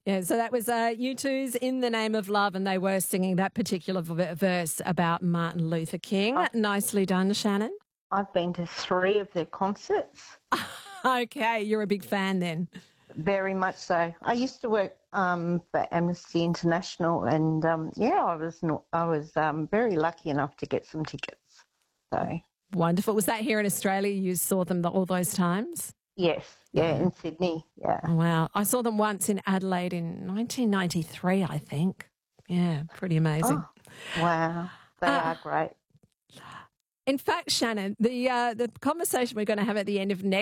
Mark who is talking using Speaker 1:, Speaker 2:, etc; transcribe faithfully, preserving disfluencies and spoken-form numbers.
Speaker 1: Yeah, so that was uh, U two's In the Name of Love, and they were singing that particular v- verse about Martin Luther King.
Speaker 2: I've,
Speaker 1: Nicely done, Shannon.
Speaker 2: I've been to three of their concerts.
Speaker 1: Okay, you're a big fan then.
Speaker 2: Very much so. I used to work um, for Amnesty International, and um, yeah, I was not, I was um, very lucky enough to get some tickets. So
Speaker 1: Wonderful. Was that here in Australia? You saw them the, all those times?
Speaker 2: yes, yeah,
Speaker 1: Yeah.
Speaker 2: in Sydney, yeah.
Speaker 1: Wow. I saw them once in Adelaide in nineteen ninety-three, I think. Yeah, pretty amazing.
Speaker 2: Oh, wow, they
Speaker 1: Uh,
Speaker 2: are great.
Speaker 1: in fact, Shannon, the uh, the conversation we're going to have at the end of next